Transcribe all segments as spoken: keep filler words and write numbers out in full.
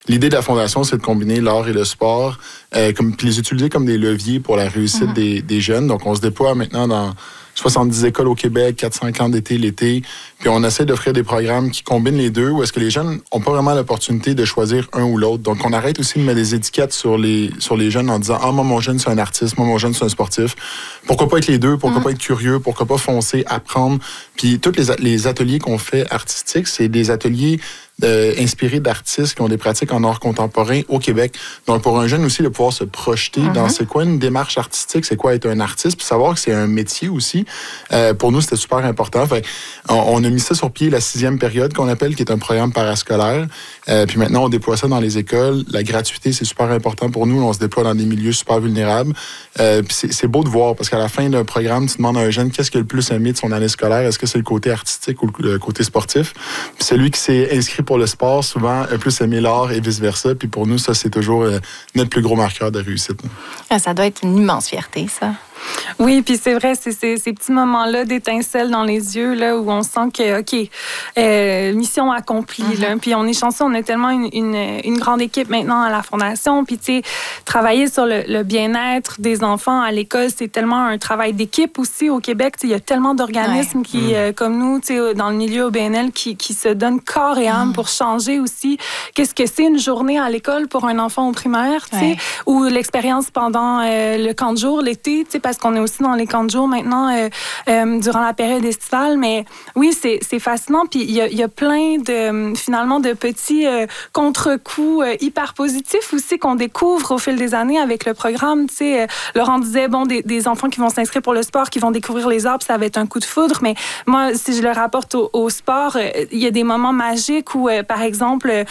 L'idée de la Fondation, c'est de combiner l'art et le sport, euh, comme, puis les utiliser comme des leviers pour la réussite mm-hmm. des, des jeunes. Donc, on se déploie maintenant dans soixante-dix écoles au Québec, quatre à cinq ans d'été l'été. Puis on essaie d'offrir des programmes qui combinent les deux, où est-ce que les jeunes n'ont pas vraiment l'opportunité de choisir un ou l'autre. Donc, on arrête aussi de mettre des étiquettes sur les, sur les jeunes en disant « Ah, moi, mon jeune, c'est un artiste. Moi, mon jeune, c'est un sportif. » Pourquoi pas être les deux? Pourquoi mm. pas être curieux? Pourquoi pas foncer, apprendre? Puis tous les, les ateliers qu'on fait artistiques, c'est des ateliers Euh, inspirés d'artistes qui ont des pratiques en art contemporain au Québec. Donc, pour un jeune aussi, de pouvoir se projeter mm-hmm. dans c'est quoi une démarche artistique, c'est quoi être un artiste, puis savoir que c'est un métier aussi. Euh, pour nous, c'était super important. Fait, on, on a mis ça sur pied la sixième période qu'on appelle, qui est un programme parascolaire. Euh, puis maintenant, on déploie ça dans les écoles. La gratuité, c'est super important pour nous. On se déploie dans des milieux super vulnérables. Euh, puis c'est, c'est beau de voir, parce qu'à la fin d'un programme, tu demandes à un jeune qu'est-ce qu'il a le plus aimé de son année scolaire. Est-ce que c'est le côté artistique ou le côté sportif? Puis celui qui s'est inscrit pour le sport, souvent, a plus aimé l'art et vice-versa. Puis pour nous, ça, c'est toujours euh, notre plus gros marqueur de réussite. Ah, ça doit être une immense fierté, ça. Oui, puis c'est vrai, c'est, c'est ces petits moments-là d'étincelles dans les yeux, là, où on sent que, OK, euh, mission accomplie. Mm-hmm. Là. Puis on est chanceux, on a tellement une, une, une grande équipe maintenant à la Fondation. Puis, tu sais, travailler sur le, le bien-être des enfants à l'école, c'est tellement un travail d'équipe aussi au Québec. Tu sais, il y a tellement d'organismes ouais. qui, mm. euh, comme nous, tu sais, dans le milieu O B N L, qui, qui se donnent corps et âme mm. pour changer aussi qu'est-ce que c'est une journée à l'école pour un enfant au primaire, tu sais, ouais. ou l'expérience pendant euh, le camp de jour, l'été, tu sais, parce qu'on est aussi dans les camps de jour maintenant euh, euh, durant la période estivale. Mais oui, c'est, c'est fascinant. Puis il y a, y a plein de, finalement, de petits euh, contre-coups euh, hyper positifs aussi qu'on découvre au fil des années avec le programme. Tu sais, euh, Laurent disait, bon, des, des enfants qui vont s'inscrire pour le sport, qui vont découvrir les arts, ça va être un coup de foudre. Mais moi, si je le rapporte au, au sport, il euh, y a des moments magiques où, euh, par exemple, euh,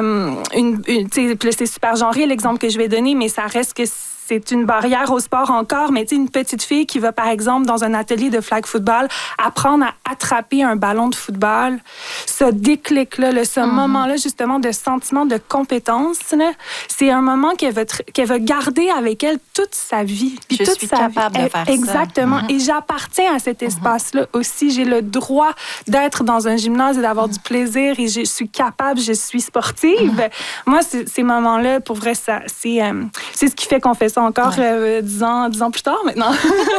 une, une, tu sais, c'est super genré l'exemple que je vais donner, mais ça reste que c'est une barrière au sport encore, mais tu sais, une petite fille qui va, par exemple, dans un atelier de flag football, apprendre à attraper un ballon de football, ce déclic-là, là, ce mm-hmm. moment-là, justement, de sentiment de compétence, là, c'est un moment qu'elle va, tr- qu'elle va garder avec elle toute sa vie. Puis je toute suis sa capable vie. de faire Exactement. ça. Exactement. Mm-hmm. Et j'appartiens à cet espace-là mm-hmm. aussi. J'ai le droit d'être dans un gymnase et d'avoir mm-hmm. du plaisir et je suis capable, je suis sportive. Mm-hmm. Moi, c'est, ces moments-là, pour vrai, ça, c'est, euh, c'est ce qui fait qu'on fait ça encore ouais. euh, dix ans, dix ans plus tard maintenant.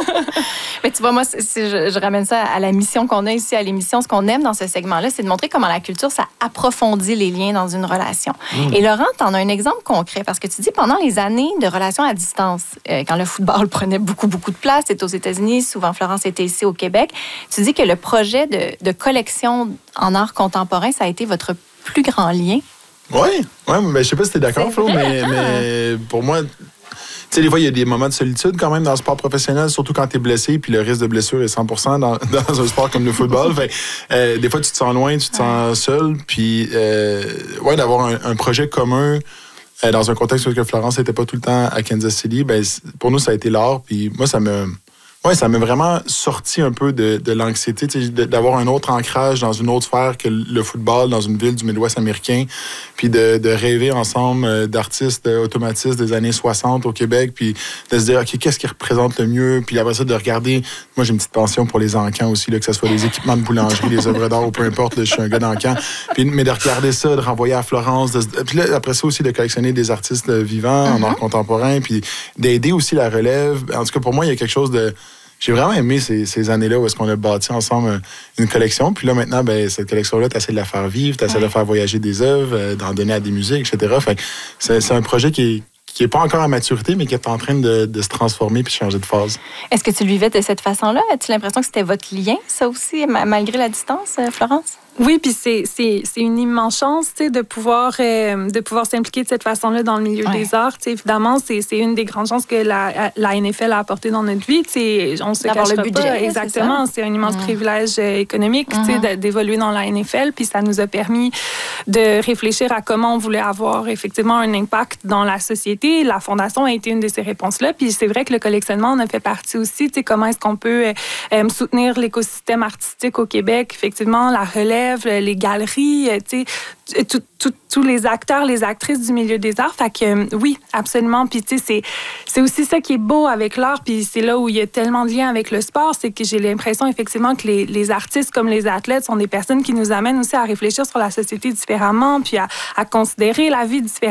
Mais tu vois, moi, c'est, c'est, je, je ramène ça à la mission qu'on a ici à l'émission. Ce qu'on aime dans ce segment-là, c'est de montrer comment la culture, ça approfondit les liens dans une relation. Mmh. Et Laurent, tu en as un exemple concret parce que tu dis pendant les années de relations à distance, euh, quand le football prenait beaucoup, beaucoup de place, c'était aux États-Unis, souvent Florence était ici au Québec, tu dis que le projet de, de collection en art contemporain, ça a été votre plus grand lien. Oui, ouais, mais je sais pas si tu es d'accord, c'est Flo, mais, mais pour moi... Tu sais, des fois, il y a des moments de solitude quand même dans le sport professionnel, surtout quand tu es blessé, puis le risque de blessure est cent pour cent dans, dans un sport comme le football. Fait, euh, des fois, tu te sens loin, tu te sens seul, puis euh, ouais, d'avoir un, un projet commun euh, dans un contexte où Florence n'était pas tout le temps à Kansas City, ben, pour nous, ça a été l'art, puis moi, ça me... Oui, ça m'a vraiment sorti un peu de, de l'anxiété, d'avoir un autre ancrage dans une autre sphère que le football, dans une ville du Midwest américain, puis de, de rêver ensemble d'artistes automatistes des années soixante au Québec, puis de se dire, OK, qu'est-ce qui représente le mieux? Puis après ça, de regarder... Moi, j'ai une petite pension pour les encans aussi, là, que ce soit les équipements de boulangerie, les œuvres d'art, ou peu importe, là, je suis un gars d'encan. Puis, mais de regarder ça, de renvoyer à Florence, de, puis là, après ça aussi, de collectionner des artistes vivants mm-hmm. en art contemporain, puis d'aider aussi la relève. En tout cas, pour moi, il y a quelque chose de... J'ai vraiment aimé ces, ces années-là où est-ce qu'on a bâti ensemble une collection. Puis là, maintenant, ben, cette collection-là, tu essaies de la faire vivre, tu essaies ouais. de faire voyager des œuvres, euh, d'en donner à des musées, et cetera. Fait que c'est, c'est un projet qui est, qui est pas encore à maturité, mais qui est en train de, de se transformer puis changer de phase. Est-ce que tu le vivais de cette façon-là? As-tu l'impression que c'était votre lien, ça aussi, malgré la distance, Florence? Oui, puis c'est, c'est, c'est une immense chance, tu sais, de pouvoir, euh, de pouvoir s'impliquer de cette façon-là dans le milieu ouais. des arts. Tu sais, évidemment, c'est, c'est une des grandes chances que la, la N F L a apporté dans notre vie. Tu sais, on se D'avoir cachera le budget, pas. Exactement, c'est, c'est un immense mmh. privilège économique, mmh. tu sais, d'évoluer dans la N F L. Puis ça nous a permis de réfléchir à comment on voulait avoir effectivement un impact dans la société. La Fondation a été une de ces réponses-là. Puis c'est vrai que le collectionnement en a fait partie aussi. Tu sais, comment est-ce qu'on peut euh, soutenir l'écosystème artistique au Québec? Effectivement, la relève, élèves, les galeries, tu sais, tous les acteurs, les actrices du milieu des arts. Fait que oui, absolument. Puis tu sais, c'est, c'est aussi ça qui est beau avec l'art, puis c'est là où il y a tellement de liens avec le sport, c'est que j'ai l'impression effectivement que les, les artistes comme les athlètes sont des personnes qui nous amènent aussi à réfléchir sur la société différemment, puis à, à considérer la vie différemment.